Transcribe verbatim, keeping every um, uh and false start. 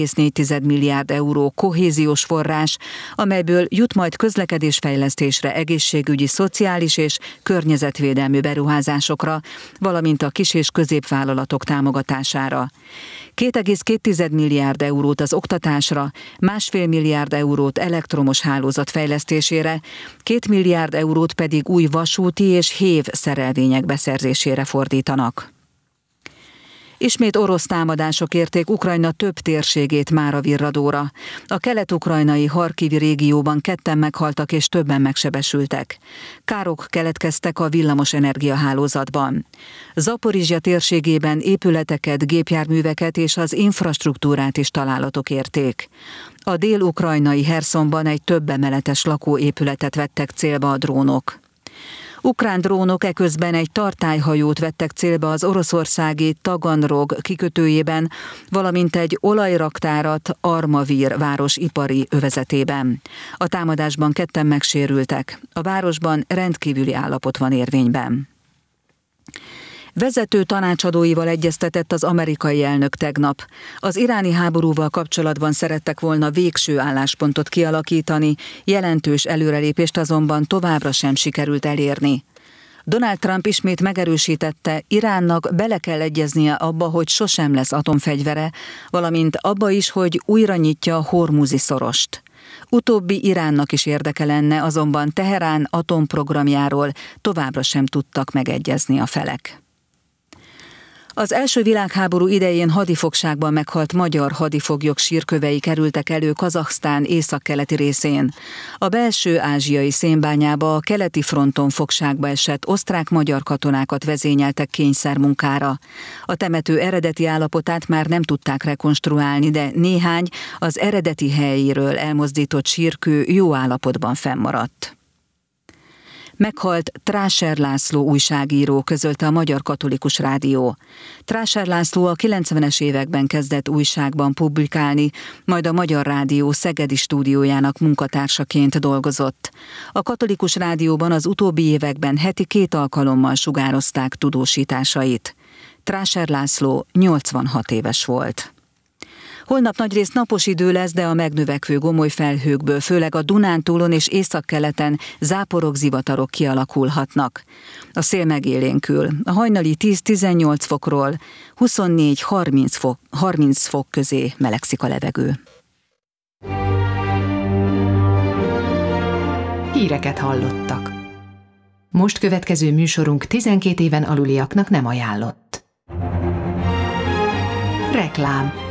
négy milliárd euró kohéziós forrás, amelyből jut majd közlekedésfejlesztésre, egészségügyi, szociális és környezetvédelmi beruházásokra, valamint a kis- és középvállalatok támogatására. két egész két milliárd eurót az oktatásra, másfél milliárd eurót elektromos hálózat fejlesztésére, két milliárd eurót pedig új vasúti és hév szerelvények beszerzésére fordítanak. Ismét orosz támadások érték Ukrajna több térségét mára virradóra. A kelet-ukrajnai Harkivi régióban ketten meghaltak és többen megsebesültek. Károk keletkeztek a villamos energiahálózatban. Zaporizsja térségében épületeket, gépjárműveket és az infrastruktúrát is találatok érték. A dél-ukrajnai Herszonban egy több emeletes lakóépületet vettek célba a drónok. Ukrán drónok eközben egy tartályhajót vettek célba az oroszországi Taganrog kikötőjében, valamint egy olajraktárat Armavir város ipari övezetében. A támadásban ketten megsérültek. A városban rendkívüli állapot van érvényben. Vezető tanácsadóival egyeztetett az amerikai elnök tegnap. Az iráni háborúval kapcsolatban szerettek volna végső álláspontot kialakítani, jelentős előrelépést azonban továbbra sem sikerült elérni. Donald Trump ismét megerősítette, Iránnak bele kell egyeznie abba, hogy sosem lesz atomfegyvere, valamint abba is, hogy újra nyitja a Hormuzi szorost. Utóbbi Iránnak is érdeke lenne, azonban Teherán atomprogramjáról továbbra sem tudtak megegyezni a felek. Az első világháború idején hadifogságban meghalt magyar hadifoglyok sírkövei kerültek elő Kazahsztán északkeleti részén. A belső ázsiai szénbányába a keleti fronton fogságba esett osztrák-magyar katonákat vezényeltek kényszermunkára. A temető eredeti állapotát már nem tudták rekonstruálni, de néhány az eredeti helyéről elmozdított sírkő jó állapotban fennmaradt. Meghalt Tráser László újságíró, közölte a Magyar Katolikus Rádió. Tráser László a kilencvenes években kezdett újságban publikálni, majd a Magyar Rádió szegedi stúdiójának munkatársaként dolgozott. A Katolikus Rádióban az utóbbi években heti két alkalommal sugározták tudósításait. Tráser László nyolcvanhat éves volt. Holnap nagyrészt napos idő lesz, de a megnövekvő gomoly felhőkből, főleg a Dunántúlon és északkeleten záporok, zivatarok kialakulhatnak. A szél megélénkül. A hajnali tíz-tizennyolc fokról huszonnégy-harminc fok, harminc fok közé melegszik a levegő. Híreket hallottak. Most következő műsorunk tizenkét éven aluliaknak nem ajánlott. Reklám.